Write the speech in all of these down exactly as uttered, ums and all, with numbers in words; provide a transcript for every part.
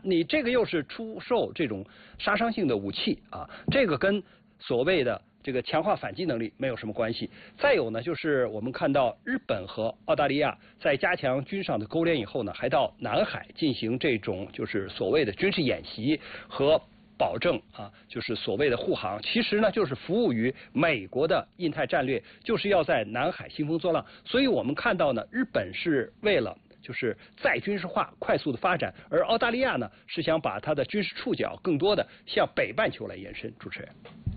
你这个又是出售这种杀伤性的武器啊，这个跟所谓的这个强化反击能力没有什么关系。再有呢，就是我们看到日本和澳大利亚在加强军上的勾连以后呢，还到南海进行这种就是所谓的军事演习和保证啊，就是所谓的护航。其实呢，就是服务于美国的印太战略，就是要在南海兴风作浪。所以我们看到呢，日本是为了就是再军事化快速的发展，而澳大利亚呢是想把它的军事触角更多的向北半球来延伸。主持人。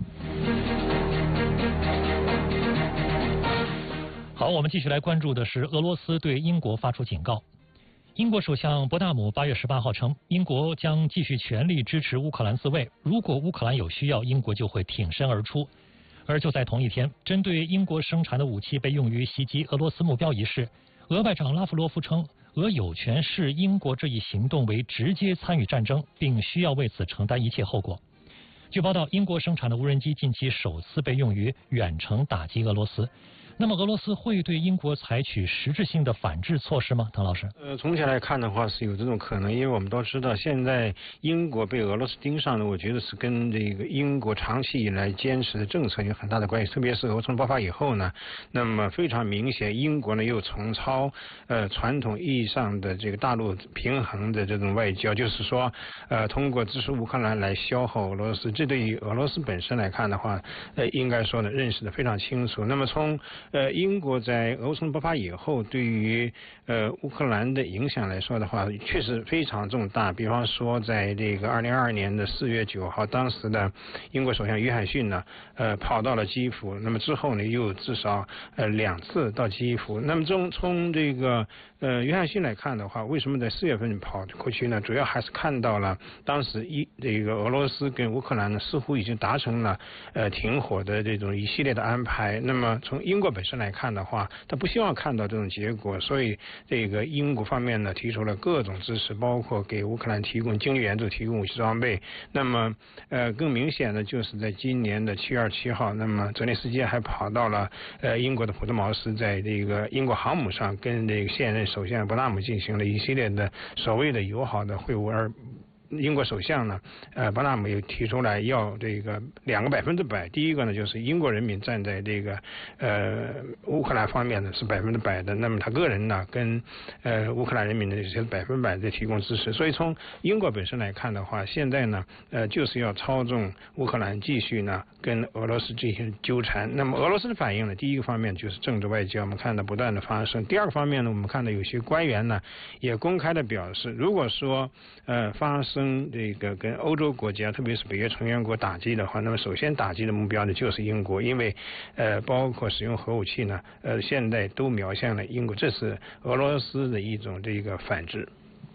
好，我们继续来关注的是俄罗斯对英国发出警告。英国首相伯纳姆八月十八号称，英国将继续全力支持乌克兰自卫，如果乌克兰有需要，英国就会挺身而出。而就在同一天，针对英国生产的武器被用于袭击俄罗斯目标一事，俄外长拉夫罗夫称，俄有权视英国这一行动为直接参与战争，并需要为此承担一切后果。据报道，英国生产的无人机近期首次被用于远程打击俄罗斯。那么俄罗斯会对英国采取实质性的反制措施吗？滕老师？ 呃，从前来看的话是有这种可能，因为我们都知道，现在英国被俄罗斯盯上呢，我觉得是跟这个英国长期以来坚持的政策有很大的关系。特别是俄冲爆发以后呢，那么非常明显，英国呢又重操呃传统意义上的这个大陆平衡的这种外交，就是说呃通过支持乌克兰来消耗俄罗斯。这对于俄罗斯本身来看的话，呃应该说呢认识的非常清楚。那么从呃，英国在俄乌冲爆发以后，对于呃乌克兰的影响来说的话，确实非常重大。比方说，在这个二零二二年的四月九号，当时的英国首相约翰逊呢，呃，跑到了基辅。那么之后呢，又至少呃两次到基辅。那么从从这个呃约翰逊来看的话，为什么在四月份跑过去呢？主要还是看到了当时一这个俄罗斯跟乌克兰呢，似乎已经达成了呃停火的这种一系列的安排。那么从英国本身来看的话，他不希望看到这种结果，所以这个英国方面呢提出了各种支持，包括给乌克兰提供经济援助、提供武器装备。那么呃更明显的就是在今年的七月二十七号，那么泽连斯基还跑到了呃英国的普特茅斯，在这个英国航母上跟这个现任首相伯纳姆进行了一系列的所谓的友好的会晤。而英国首相呢，呃，伯纳姆也提出来要这个两个百分之百。第一个呢，就是英国人民站在这个呃乌克兰方面呢是百分之百的，那么他个人呢跟呃乌克兰人民呢也是百分百的提供支持。所以从英国本身来看的话，现在呢呃就是要操纵乌克兰继续呢跟俄罗斯进行纠缠。那么俄罗斯的反应呢，第一个方面就是政治外交，我们看到不断的发生。第二个方面呢，我们看到有些官员呢也公开的表示，如果说呃发生这个跟欧洲国家，特别是北约成员国打击的话，那么首先打击的目标呢就是英国，因为呃包括使用核武器呢，呃现在都瞄向了英国，这是俄罗斯的一种这个反制。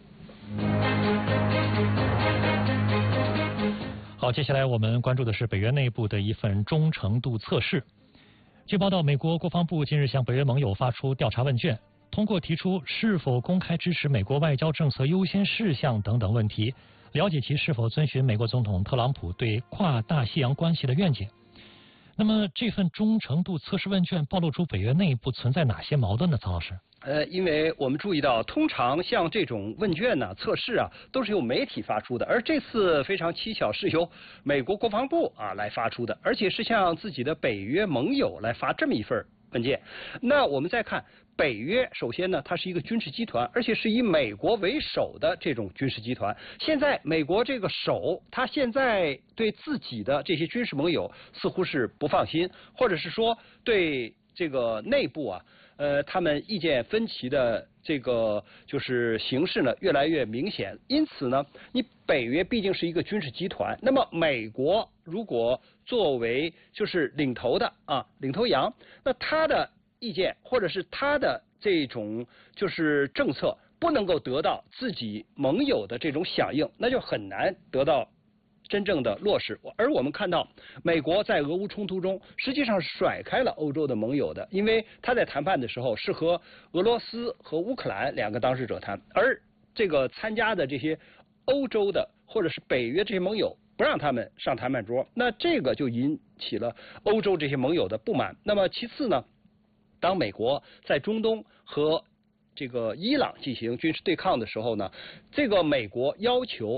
好，接下来我们关注的是北约内部的一份忠诚度测试。据报道，美国国防部近日向北约盟友发出调查问卷，通过提出是否公开支持美国外交政策优先事项等等问题，了解其是否遵循美国总统特朗普对跨大西洋关系的愿景。那么这份忠诚度测试问卷暴露出北约内部存在哪些矛盾呢？曹老师？ 呃，因为我们注意到，通常像这种问卷呢、测试啊，都是由媒体发出的，而这次非常蹊跷，是由美国国防部啊来发出的，而且是向自己的北约盟友来发这么一份文件。那我们再看北约，首先呢，它是一个军事集团，而且是以美国为首的这种军事集团。现在美国这个首，他现在对自己的这些军事盟友似乎是不放心，或者是说对这个内部啊。呃，他们意见分歧的这个就是形势呢越来越明显，因此呢，你北约毕竟是一个军事集团，那么美国如果作为就是领头的啊领头羊，那他的意见或者是他的这种就是政策不能够得到自己盟友的这种响应，那就很难得到真正的落实。而我们看到，美国在俄乌冲突中实际上是甩开了欧洲的盟友的，因为他在谈判的时候是和俄罗斯和乌克兰两个当事者谈，而这个参加的这些欧洲的或者是北约这些盟友不让他们上谈判桌，那这个就引起了欧洲这些盟友的不满。那么其次呢，当美国在中东和这个伊朗进行军事对抗的时候呢，这个美国要求